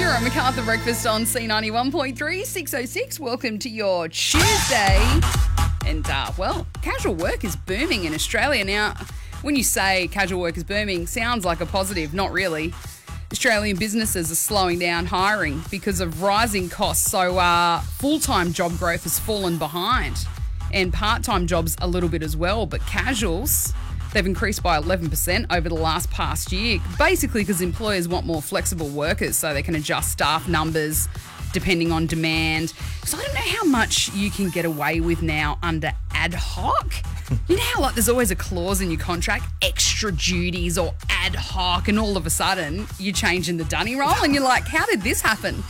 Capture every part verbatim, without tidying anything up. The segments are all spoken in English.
You're on MacArthur Breakfast on C ninety-one point three, six oh six. Welcome to your Tuesday. And, uh, well, casual work is booming in Australia. Now, when you say casual work is booming, sounds like a positive. Not really. Australian businesses are slowing down hiring because of rising costs. So uh, full-time job growth has fallen behind, and part-time jobs a little bit as well. But casuals, they've increased by eleven percent over the last past year, basically because employers want more flexible workers so they can adjust staff numbers depending on demand. So I don't know how much you can get away with now under ad hoc. You know how like there's always a clause in your contract, extra duties or ad hoc, and all of a sudden you're changing the dunny roll and you're like, how did this happen?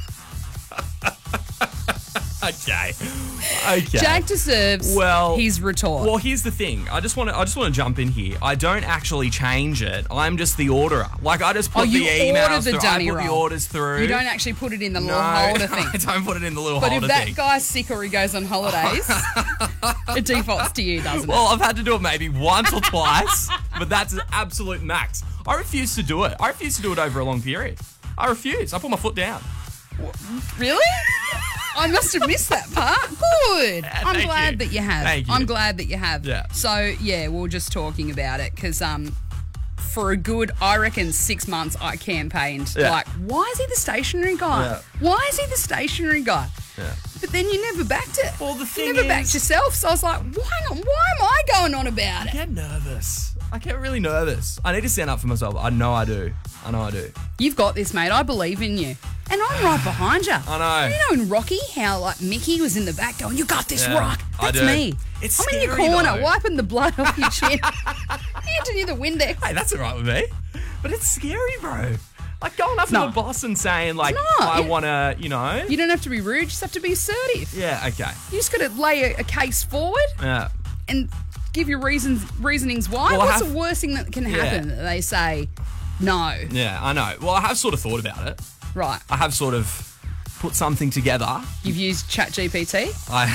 Okay. Okay. Jack deserves well, his retort. Well, here's the thing. I just want to. I just want to jump in here. I don't actually change it. I'm just the orderer. Like I just put oh, the you emails order the through. dummy I put roll. the orders through. You don't actually put it in the no, little holder thing. I don't put it in the little but holder if that thing. guy's sick or he goes on holidays, it defaults to you, doesn't Well, it? I've had to do it maybe once or twice, but that's an absolute max. I refuse to do it. I refuse to do it over a long period. I refuse. I put my foot down. Really? I must have missed that part. Good. Yeah, I'm thank glad you. that you have. Thank you. I'm glad that you have. Yeah. So, yeah, we we're just talking about it because um, for a good, I reckon, six months I campaigned. Yeah. Like, why is he the stationary guy? Yeah. Why is he the stationary guy? Yeah. But then you never backed it. Well, the thing You never is- backed yourself. So I was like, why not? Why am I going on about I it? get nervous. I get really nervous. I need to stand up for myself. I know I do. I know I do. You've got this, mate. I believe in you. And I'm right behind you. I know. You know in Rocky how like Mickey was in the back going, you got this, Yeah, Rock. I That's do. me. It's I'm in your scary, corner though. wiping the blood off your chin. Handing you the Windex. Hey, that's all right with me. But it's scary, bro. Like going up to not. the boss and saying, like, not. I You- want to, you know. You don't have to be rude. You just have to be assertive. Yeah, okay. You just got to lay a, a case forward Yeah. and give your reasons, reasonings why. Well, I What's have- the worst thing that can happen? Yeah. That they say no. Yeah, I know. Well, I have sort of thought about it. Right. I have sort of put something together. You've used ChatGPT?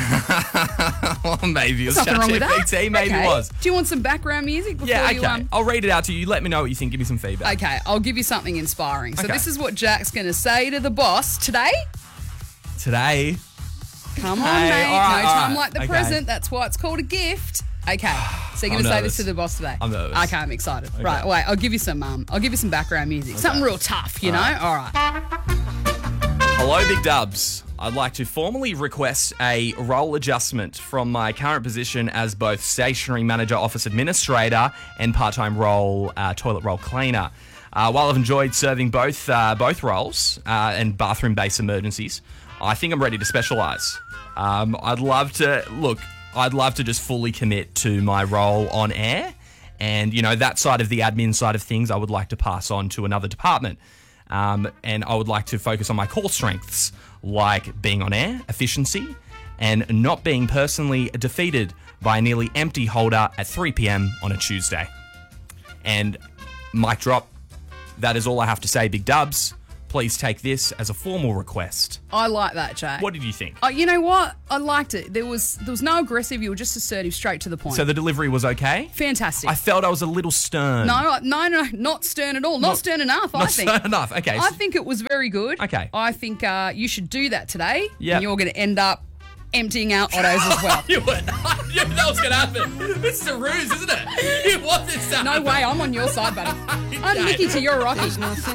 I well, maybe it was Nothing wrong with that. ChatGPT. Maybe Okay. it was. Do you want some background music before Yeah, you okay. um I'll read it out to you. Let me know what you think. Give me some feedback. Okay, I'll give you something inspiring. So Okay. this is what Jack's going to say to the boss today. Today. Come on, Hey, mate. all right, no all time right. like the Okay. present. That's why it's called a gift. Okay, so you're I'm going to say nervous. this to the boss today. I'm nervous. Okay, I'm excited. Right, wait. I'll give you some. Um, I'll give you some background music. Something real tough, you All know. right. All right. Hello, Big Dubs. I'd like to formally request a role adjustment from my current position as both stationary manager, office administrator, and part-time role, uh, toilet roll cleaner. Uh, while I've enjoyed serving both uh, both roles uh, and bathroom-based emergencies, I think I'm ready to specialise. Um, I'd love to look. I'd love to just fully commit to my role on air, and you know that side of the admin side of things, I would like to pass on to another department. Um, and I would like to focus on my core strengths, like being on air, efficiency, and not being personally defeated by a nearly empty holder at three p.m. on a Tuesday. And mic drop, that is all I have to say, Big Dubs. Please take this as a formal request. I like that, Jack. What did you think? Oh, you know what? I liked it. There was there was no aggressive. You were just assertive, straight to the point. So the delivery was okay? Fantastic. I felt I was a little stern. no, no, no, not stern at all. Not, Not- stern enough. I Not think. stern enough. Okay. I think it was very good. Okay. I think uh, you should do that today. Yep. And you're going to end up emptying out autos as well. You were not. You knew that was going to happen. This is a ruse, isn't it? You want this to No happen. way. I'm on your side, buddy. I'm Okay. Mickey to your Rocky.